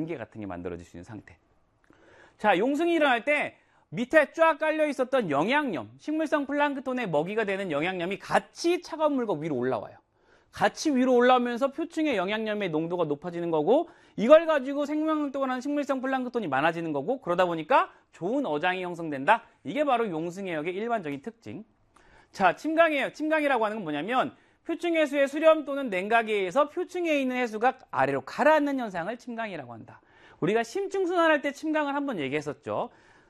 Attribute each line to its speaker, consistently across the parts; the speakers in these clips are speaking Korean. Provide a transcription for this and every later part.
Speaker 1: 안개 같은 게 만들어질 수 있는 상태. 자, 용승이 일어날 때 밑에 쫙 깔려 있었던 영양염, 식물성 플랑크톤의 먹이가 되는 영양염이 같이 차가운 물과 위로 올라와요. 같이 위로 올라오면서 표층의 영양염의 농도가 높아지는 거고, 이걸 가지고 생명활동을 하는 식물성 플랑크톤이 많아지는 거고, 그러다 보니까 좋은 어장이 형성된다. 이게 바로 용승해역의 일반적인 특징. 자, 침강해역. 침강이라고 하는 건 뭐냐면 표층해수의 수렴 또는 냉각에 의해서 표층에 있는 해수가 아래로 가라앉는 현상을 침강이라고 한다. 우리가 심층순환할 때 침강을 한번 얘기했었죠.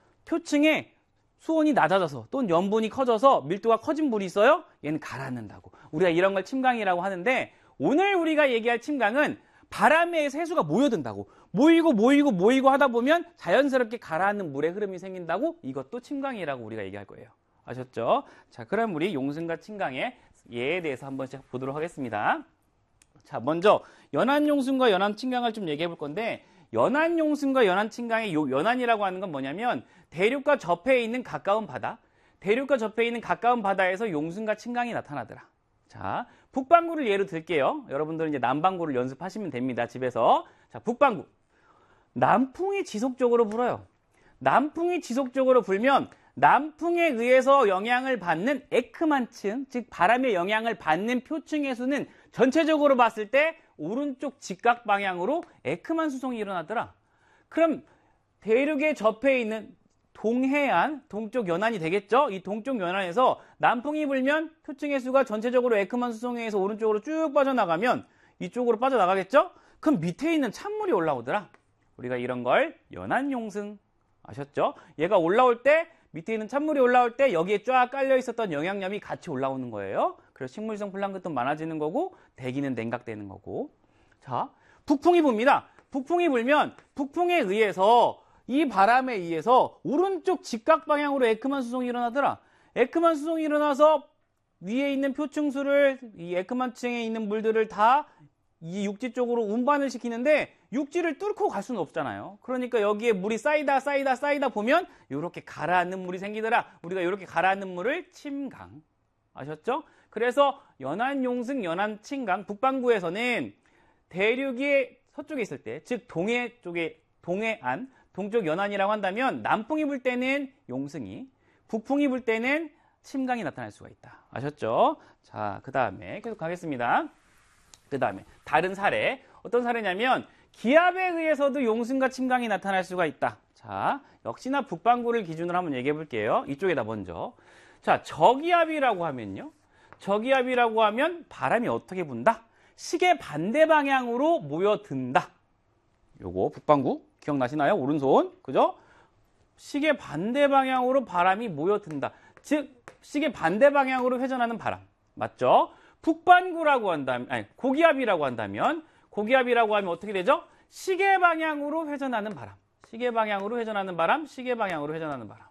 Speaker 1: 표층에 수온이 낮아져서 또는 염분이 커져서 밀도가 커진 물이 있어요. 얘는 가라앉는다고. 우리가 이런 걸 침강이라고 하는데, 오늘 우리가 얘기할 침강은 바람에 의해서 해수가 모여든다고. 모이고 하다 보면 자연스럽게 가라앉는 물의 흐름이 생긴다고. 이것도 침강이라고 우리가 얘기할 거예요. 아셨죠? 자, 그럼 우리 용승과 침강의 예에 대해서 한번 보도록 하겠습니다. 자, 먼저 연안용승과 연안침강을 좀 얘기해 볼 건데, 연안용승과 연안침강의 연안이라고 하는 건 뭐냐면 대륙과 접해 있는 가까운 바다, 대륙과 접해 있는 가까운 바다에서 용승과 침강이 나타나더라. 자, 북반구를 예로 들게요. 여러분들은 이제 남반구를 연습하시면 됩니다, 집에서. 자, 북반구. 남풍이 지속적으로 불어요. 남풍이 지속적으로 불면 남풍에 의해서 영향을 받는 에크만층, 즉 바람의 영향을 받는 표층의 수는 전체적으로 봤을 때 오른쪽 직각 방향으로 에크만 수송이 일어나더라. 그럼 대륙에 접해 있는 동해안, 동쪽 연안이 되겠죠? 이 동쪽 연안에서 남풍이 불면 표층의 수가 전체적으로 에크만 수송에 의해서 오른쪽으로 쭉 빠져나가면 이쪽으로 빠져나가겠죠? 그럼 밑에 있는 찬물이 올라오더라. 우리가 이런 걸 연안용승, 아셨죠? 얘가 올라올 때, 밑에 있는 찬물이 올라올 때 여기에 쫙 깔려 있었던 영양염이 같이 올라오는 거예요. 그래서 식물성 플랑크톤 많아지는 거고, 대기는 냉각되는 거고. 자, 북풍이 붑니다. 북풍이 불면 북풍에 의해서, 이 바람에 의해서 오른쪽 직각 방향으로 에크만 수송이 일어나더라. 에크만 수송이 일어나서 위에 있는 표층수를, 이 에크만층에 있는 물들을 다 이 육지 쪽으로 운반을 시키는데, 육지를 뚫고 갈 수는 없잖아요. 그러니까 여기에 물이 쌓이다 보면 이렇게 가라앉는 물이 생기더라. 우리가 이렇게 가라앉는 물을 침강. 아셨죠? 그래서 연안용승, 연안침강, 북반구에서는 대륙이 서쪽에 있을 때, 즉 동해 쪽에, 동해안, 동쪽 연안이라고 한다면 남풍이 불 때는 용승이, 북풍이 불 때는 침강이 나타날 수가 있다. 아셨죠? 자, 그 다음에 계속 가겠습니다. 그 다음에 다른 사례. 어떤 사례냐면 기압에 의해서도 용승과 침강이 나타날 수가 있다. 자, 역시나 북반구를 기준으로 한번 얘기해 볼게요. 이쪽에다 먼저. 자, 저기압이라고 하면요. 저기압이라고 하면 바람이 어떻게 분다? 시계 반대 방향으로 모여든다. 요거 북반구 기억나시나요? 오른손. 그죠? 시계 반대 방향으로 바람이 모여든다. 즉 시계 반대 방향으로 회전하는 바람. 맞죠? 북반구라고 한다면, 아니, 고기압이라고 한다면, 고기압이라고 하면 어떻게 되죠? 시계 방향으로 회전하는 바람. 시계 방향으로 회전하는 바람, 시계 방향으로 회전하는 바람.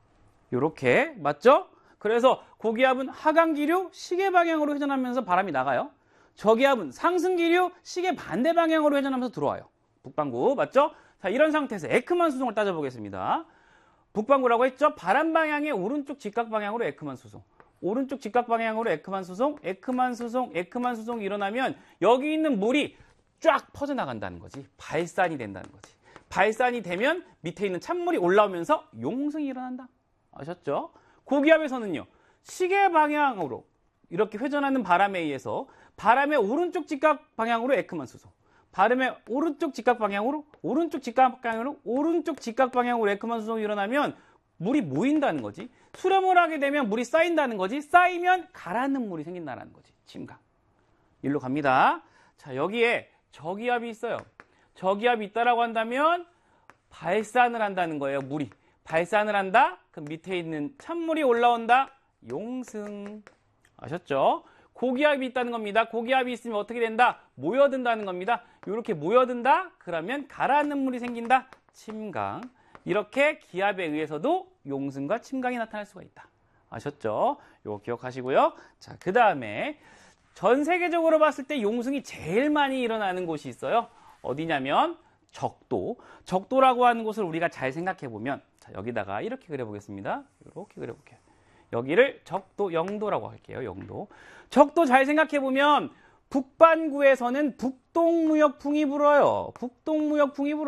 Speaker 1: 요렇게, 맞죠? 그래서 고기압은 하강기류, 시계 방향으로 회전하면서 바람이 나가요. 저기압은 상승기류, 시계 반대 방향으로 회전하면서 들어와요. 북반구, 맞죠? 자, 이런 상태에서 에크만 수송을 따져보겠습니다. 북반구라고 했죠? 바람 방향의 오른쪽 직각 방향으로 에크만 수송. 오른쪽 직각 방향으로 에크만 수송, 에크만 수송, 에크만 수송이 일어나면 여기 있는 물이 쫙 퍼져나간다는 거지. 발산이 된다는 거지. 발산이 되면 밑에 있는 찬물이 올라오면서 용승이 일어난다. 아셨죠? 고기압에서는요. 시계 방향으로 이렇게 회전하는 바람에 의해서 바람의 오른쪽 직각 방향으로 에크만 수송. 바람의 오른쪽 직각 방향으로 오른쪽 직각 방향으로 에크만 수송이 일어나면 물이 모인다는 거지. 수렴을 하게 되면 물이 쌓인다는 거지. 쌓이면 가라앉는 물이 생긴다는 거지. 침강. 일로 갑니다. 자, 여기에 저기압이 있어요. 저기압이 있다라고 한다면 발산을 한다는 거예요. 물이. 발산을 한다. 그럼 밑에 있는 찬물이 올라온다. 용승. 아셨죠? 고기압이 있다는 겁니다. 고기압이 있으면 어떻게 된다? 모여든다는 겁니다. 이렇게 모여든다? 그러면 가라앉는 물이 생긴다. 침강. 이렇게 기압에 의해서도 용승과 침강이 나타날 수가 있다. 아셨죠? 이거 기억하시고요. 자, 그 다음에 전 세계적으로 봤을 때 용승이 제일 많이 일어나는 곳이 있어요. 어디냐면 적도. 적도라고 하는 곳을 우리가 잘 생각해 보면, 자, 여기다가 이렇게 그려보겠습니다. 이렇게 그려볼게요. 여기를 적도, 영도라고 할게요. 영도. 적도 잘 생각해 보면 북반구에서는 북동무역풍이 불어요. 북동무역풍이 불어요.